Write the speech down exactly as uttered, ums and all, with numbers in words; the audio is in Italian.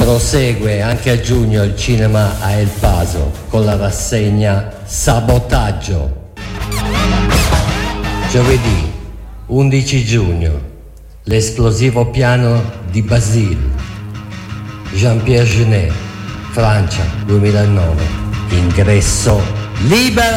Prosegue anche a giugno il cinema a El Paso con la rassegna Sabotaggio. Giovedì undici giugno, l'esplosivo piano di Basile. Jean-Pierre Jeunet, Francia duemilanove. Ingresso libero!